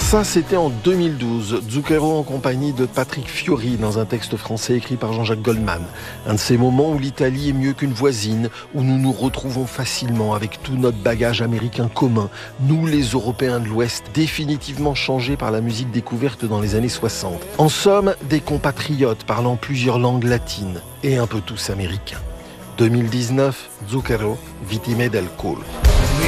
Ça, c'était en 2012. Zucchero en compagnie de Patrick Fiori dans un texte français écrit par Jean-Jacques Goldman. Un de ces moments où l'Italie est mieux qu'une voisine, où nous nous retrouvons facilement avec tout notre bagage américain commun. Nous, les Européens de l'Ouest, définitivement changés par la musique découverte dans les années 60. En somme, des compatriotes parlant plusieurs langues latines et un peu tous américains. 2019, Zucchero, Vittime del Culo.